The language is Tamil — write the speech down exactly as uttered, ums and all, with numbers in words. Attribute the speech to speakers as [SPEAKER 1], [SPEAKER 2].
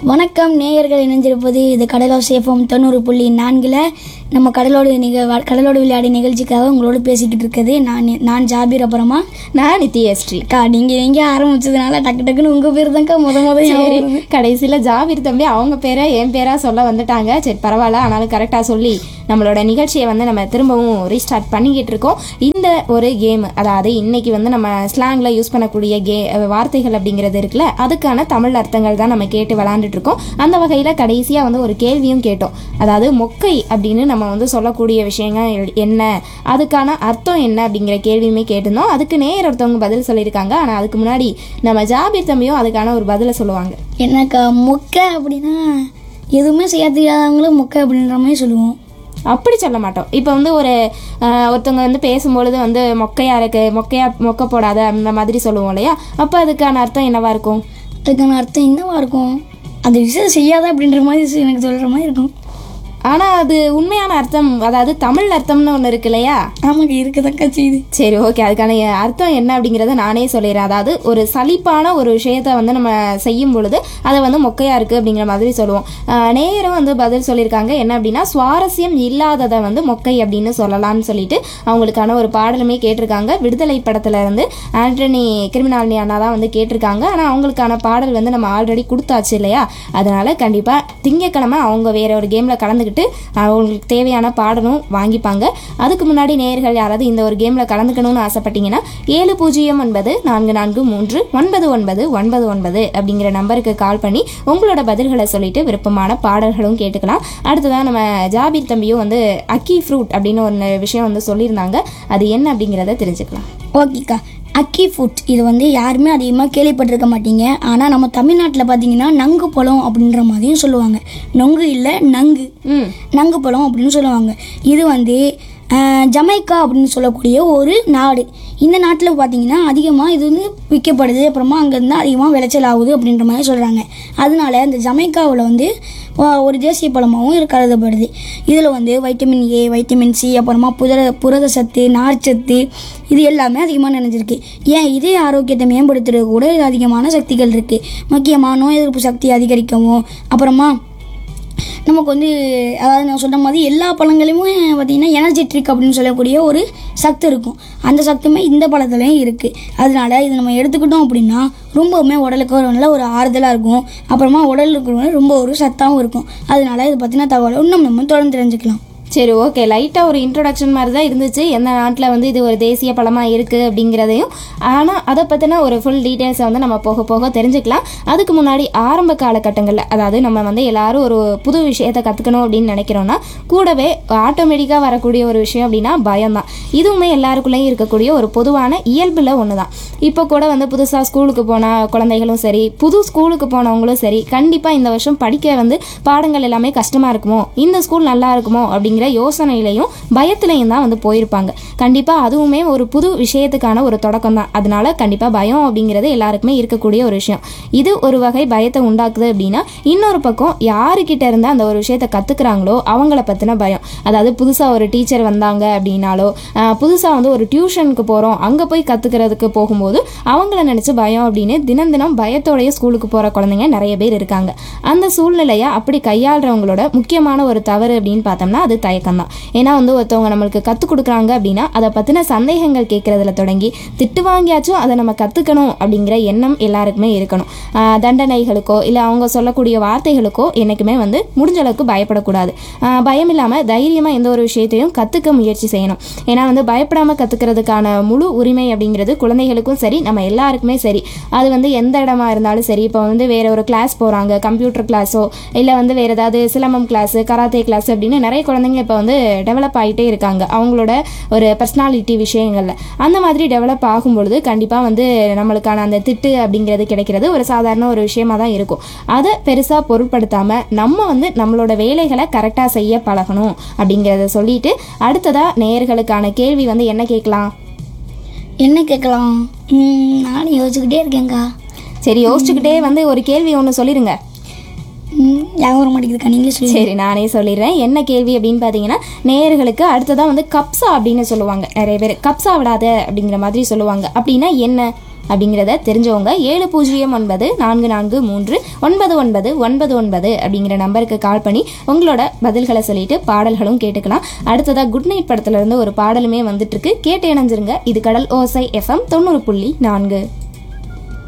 [SPEAKER 1] வணக்கம் நேயர்கள் இணைந்திருப்பது இது கடலோசை எஃப்எம் தொண்ணூறு புள்ளி நான்கில் நம்ம கடலோடு நிக கடலோடு விளையாடி நிகழ்ச்சிக்காக உங்களோட பேசிக்கிட்டு இருக்குது. நான் நான் ஜாபீர், அப்புறமா
[SPEAKER 2] நான் நித்யஸ்ரீ.
[SPEAKER 1] அக்கா நீங்கள் நீங்கள் ஆரம்பிச்சதுனால டக்கு டக்குன்னு உங்கள் பேர் தான்க்கா முத முத
[SPEAKER 2] சரி, கடைசியில் ஜாபீர் தம்பி அவங்க பேரை என் பேராக சொல்ல வந்துட்டாங்க. சரி பரவாயில்ல, ஆனாலும் கரெக்டாக சொல்லி நம்மளோட நிகழ்ச்சியை வந்து நம்ம திரும்பவும் ரீஸ்டார்ட் பண்ணிக்கிட்டு இருக்கோம். இந்த ஒரு கேம், அதாவது இன்னைக்கு வந்து நம்ம ஸ்லாங்கில் யூஸ் பண்ணக்கூடிய கே வார்த்தைகள் அப்படிங்கிறது இருக்குல்ல, அதுக்கான தமிழ் அர்த்தங்கள் தான் நம்ம கேட்டு விளாண்டுட்டு இருக்கோம். அந்த வகையில் கடைசியாக வந்து ஒரு கேள்வியும் கேட்டோம். அதாவது மொக்கை அப்படின்னு நம்ம வந்து சொல்லக்கூடிய விஷயங்கள் என்ன, அதுக்கான அர்த்தம் என்ன அப்படிங்கிற கேள்வியுமே கேட்டிருந்தோம். அதுக்கு நேர் ஒருத்தவங்க பதில் சொல்லியிருக்காங்க. ஆனால் அதுக்கு முன்னாடி நம்ம ஜாபீர் தம்பியும் அதுக்கான ஒரு பதிலை சொல்லுவாங்க.
[SPEAKER 1] என்னக்கா மொக்கை அப்படின்னா எதுவுமே செய்ய தெரியாதவங்களும் மொக்கை அப்படின்ற மாதிரி சொல்லுவோம்.
[SPEAKER 2] அப்படி சொல்ல மாட்டோம். இப்போ வந்து ஒரு ஒருத்தவங்க வந்து பேசும்பொழுது வந்து மொக்கையா இருக்கு, மொக்கையா மொக்க போடாத அந்த மாதிரி சொல்லுவோம் இல்லையா? அப்போ அதுக்கான அர்த்தம் என்னவா இருக்கும்?
[SPEAKER 1] அதுக்கான அர்த்தம் என்னவா இருக்கும்? அந்த விஷயம் செய்யாத அப்படின்ற மாதிரி எனக்கு சொல்கிற மாதிரி இருக்கும்.
[SPEAKER 2] ஆனால் அது உண்மையான அர்த்தம், அதாவது தமிழ் அர்த்தம்னு ஒன்று இருக்கு இல்லையா?
[SPEAKER 1] ஆமாங்க, இருக்குதாக்கா செய்யுது.
[SPEAKER 2] சரி ஓகே, அதுக்கான அர்த்தம் என்ன அப்படிங்கிறத நானே சொல்லிடுறேன். அதாவது ஒரு சலிப்பான ஒரு விஷயத்த வந்து நம்ம செய்யும் பொழுது அதை வந்து மொக்கையா இருக்குது அப்படிங்கிற மாதிரி சொல்லுவோம். நேரம் வந்து பதில் சொல்லியிருக்காங்க. என்ன அப்படின்னா, சுவாரஸ்யம் இல்லாததை வந்து மொக்கை அப்படின்னு சொல்லலாம்னு சொல்லிட்டு அவங்களுக்கான ஒரு பாடலுமே கேட்டிருக்காங்க. விடுதலை படத்துல இருந்து ஆண்டனி கிரிமினாலினி அண்ணா தான் வந்து கேட்டிருக்காங்க. ஆனால் அவங்களுக்கான பாடல் வந்து நம்ம ஆல்ரெடி கொடுத்தாச்சு இல்லையா? அதனால கண்டிப்பாக திங்கக்கிழமை அவங்க வேற ஒரு கேமில் கலந்துக்கிட்டு அவங்களுக்கு தேவையான பாடலும் வாங்கிப்பாங்க. அதுக்கு முன்னாடி நேயர்கள் யாராவது இந்த ஒரு கேமில் கலந்துக்கணும்னு ஆசைப்பட்டீங்கன்னா ஏழு பூஜ்ஜியம் ஒன்பது நான்கு நான்கு மூன்று ஒன்பது ஒன்பது ஒன்பது ஒன்பது அப்படிங்கிற நம்பருக்கு கால் பண்ணி உங்களோட பதில்களை சொல்லிட்டு விருப்பமான பாடல்களும் கேட்டுக்கலாம். அடுத்ததான் நம்ம ஜாபீர் தம்பியும் வந்து அக்கி ஃப்ரூட் அப்படின்னு ஒரு விஷயம் வந்து சொல்லியிருந்தாங்க. அது என்ன அப்படிங்கிறத தெரிஞ்சுக்கலாம்.
[SPEAKER 1] ஓகேக்கா, அக்கி ஃபுட் இது வந்து யாருமே அதிகமாக கேள்விப்பட்டிருக்க மாட்டீங்க. ஆனால் நம்ம தமிழ்நாட்டில் பார்த்தீங்கன்னா நங்கு பழம் அப்படின்ற மாதிரியும் சொல்லுவாங்க. நொங்கு இல்லை, நங்கு நங்கு பழம் அப்படின்னு சொல்லுவாங்க. இது வந்து ஜமைக்கா அப்படின்னு சொல்லக்கூடிய ஒரு நாடு. இந்த நாட்டில் பார்த்தீங்கன்னா அதிகமாக இது வந்து விற்கப்படுது. அப்புறமா அங்கேருந்து அதிகமாக விளைச்சல் ஆகுது அப்படின்ற மாதிரி சொல்கிறாங்க. அதனால இந்த ஜமைக்காவில் வந்து ஒரு தேசிய பழமாகவும் இது கருதப்படுது. இதில் வந்து வைட்டமின் ஏ, வைட்டமின் சி, அப்புறமா புரத புரத சத்து, நார்ச்சத்து இது எல்லாமே அதிகமாக நினைஞ்சிருக்கு. ஏன் இதய ஆரோக்கியத்தை மேம்படுத்துறது கூட இது அதிகமான சக்திகள் இருக்குது. முக்கியமாக நோய் எதிர்ப்பு சக்தி அதிகரிக்கவும், அப்புறமா நமக்கு வந்து அதாவது நான் சொன்ன மாதிரி எல்லா பழங்களையுமே பார்த்திங்கன்னா எனர்ஜெட்டிக் அப்படின்னு சொல்லக்கூடிய ஒரு சத்து இருக்கும். அந்த சத்துமே இந்த பழத்துலையும் இருக்குது. அதனால இது நம்ம எடுத்துக்கிட்டோம் அப்படின்னா ரொம்பவுமே உடலுக்கு ஒரு நல்ல ஒரு ஆறுதலாக இருக்கும். அப்புறமா உடல் இருக்கிறவங்க ரொம்ப ஒரு சத்தாகவும் இருக்கும். அதனால இதை பற்றின தகவலை இன்னும் நம்ம தொடர்ந்து தெரிஞ்சுக்கலாம்.
[SPEAKER 2] சரி ஓகே, லைட்டாக ஒரு இன்ட்ரொடக்ஷன் மாதிரி தான் இருந்துச்சு, எந்த நாட்டில் வந்து இது ஒரு தேசிய பழமாக இருக்குது அப்படிங்கிறதையும். ஆனால் அதை பற்றின ஒரு ஃபுல் டீட்டெயில்ஸை வந்து நம்ம போக போக தெரிஞ்சுக்கலாம். அதுக்கு முன்னாடி ஆரம்ப காலகட்டங்களில், அதாவது நம்ம வந்து எல்லாரும் ஒரு புது விஷயத்தை கற்றுக்கணும் அப்படின்னு நினைக்கிறோன்னா கூடவே ஆட்டோமேட்டிக்காக வரக்கூடிய ஒரு விஷயம் அப்படின்னா பயம்தான். இதுவுமே எல்லாருக்குள்ளேயும் இருக்கக்கூடிய ஒரு பொதுவான இயல்பில் ஒன்று தான். இப்போ கூட வந்து புதுசாக ஸ்கூலுக்கு போன குழந்தைகளும் சரி, புது ஸ்கூலுக்கு போனவங்களும் சரி, கண்டிப்பாக இந்த வருஷம் படிக்க வந்து பாடங்கள் எல்லாமே கஷ்டமாக இருக்குமோ, இந்த ஸ்கூல் நல்லா இருக்குமோ அப்படிங்கிற யோசனையிலையும் பயத்திலையும் தான் வந்து போயிருப்பாங்க. கண்டிப்பாக அதுவுமே ஒரு புது விஷயத்துக்கான ஒரு தொடக்கம் தான். அதனால கண்டிப்பாக பயம் அப்படிங்கிறது எல்லாருக்குமே இருக்கக்கூடிய ஒரு விஷயம். இது ஒரு வகை பயத்தை உண்டாக்குது அப்படின்னா, இன்னொரு பக்கம் யாருக்கிட்ட இருந்து அந்த ஒரு விஷயத்தை கற்றுக்குறாங்களோ அவங்கள பற்றின பயம். அதாவது புதுசாக ஒரு டீச்சர் வந்தாங்க அப்படின்னாலோ, புதுசாக வந்து ஒரு டியூஷனுக்கு போகிறோம் அங்கே போய் கற்றுக்கிறதுக்கு போகும்போது அவங்கள நினச்சி பயம் அப்படின்னு தினம் தினம் பயத்தோடைய ஸ்கூலுக்கு போகிற குழந்தைங்க நிறைய பேர் இருக்காங்க. அந்த சூழ்நிலையை அப்படி கையாளுறவங்களோட முக்கியமான ஒரு தவறு அப்படின்னு பார்த்தோம்னா அது தயக்கம் தான். ஏன்னா வந்து ஒருத்தவங்க நம்மளுக்கு கற்றுக் கொடுக்குறாங்க அப்படின்னா அதை பற்றின சந்தேகங்கள் கேட்குறதுல தொடங்கி திட்டு வாங்கியாச்சும் அதை நம்ம கற்றுக்கணும் அப்படிங்கிற எண்ணம் எல்லாருக்குமே இருக்கணும். தண்டனைகளுக்கோ இல்லை அவங்க சொல்லக்கூடிய வார்த்தைகளுக்கோ என்றைக்குமே வந்து முடிஞ்ச அளவுக்கு பயப்படக்கூடாது. பயம் இல்லாமல் தைரியமாக எந்த ஒரு விஷயத்தையும் கற்றுக்க முயற்சி செய்யணும். ஏன்னா வந்து பயப்படாமல் கற்றுக்கிறதுக்கான முழு உரிமை அப்படிங்கிறது குழந்தைகளுக்கும் சரி, நம்ம எல்லாருக்குமே சரி. அது வந்து எந்த இடமா இருந்தாலும் சரி. இப்போ வந்து வேற ஒரு கிளாஸ் போகிறாங்க, கம்ப்யூட்டர் கிளாஸோ இல்லை வந்து வேறு ஏதாவது சிலம்பம் கிளாஸு, கராத்தே கிளாஸ் அப்படின்னு நிறைய குழந்தைங்க இப்போ வந்து டெவலப் ஆகிட்டே இருக்காங்க அவங்களோட ஒரு பர்சனாலிட்டி விஷயங்களில். அந்த மாதிரி டெவலப் ஆகும்பொழுது கண்டிப்பாக வந்து நம்மளுக்கான அந்த திட்டு அப்படிங்கிறது கிடைக்கிறது ஒரு சாதாரண ஒரு விஷயமா தான் இருக்கும். அதை பெருசாக பொருட்படுத்தாமல் நம்ம வந்து நம்மளோட வேலைகளை கரெக்டாக செய்ய பழகணும் அப்படிங்கிறத சொல்லிட்டு அடுத்ததாக நேயர்களுக்கான கேள்வி வந்து என்ன கேட்கலாம்
[SPEAKER 1] என்ன கேட்கலாம் நானும் யோசிச்சுக்கிட்டே இருக்கேங்க்கா.
[SPEAKER 2] சரி, யோசிச்சுக்கிட்டே வந்து ஒரு கேள்வி ஒன்று சொல்லிடுங்க.
[SPEAKER 1] ஞாபகம் மாட்டேங்குதுக்கா, நீங்களே சொல்லி.
[SPEAKER 2] சரி, நானே சொல்லிடுறேன். என்ன கேள்வி அப்படின்னு பார்த்தீங்கன்னா, நேயர்களுக்கு அடுத்ததான் வந்து கப்ஸா அப்படின்னு சொல்லுவாங்க. நிறைய பேர் கப்ஸா விடாத அப்படிங்கிற மாதிரி சொல்லுவாங்க. அப்படின்னா என்ன? அப்படிங்கிறத தெரிஞ்சவங்க ஏழு பூஜ்ஜியம் ஒன்பது நான்கு நான்கு மூன்று ஒன்பது ஒன்பது ஒன்பது ஒன்பது அப்படிங்கிற நம்பருக்கு கால் பண்ணி உங்களோட பதில்களை சொல்லிட்டு பாடல்களும் கேட்டுக்கலாம். அடுத்ததா குட் நைட் படத்துல இருந்து ஒரு பாடலுமே வந்துட்டு இருக்கு, கேட்டு இணைஞ்சிருங்க. இது கடல் ஓசை எஃப்எம் தொண்ணூறு புள்ளி நான்கு.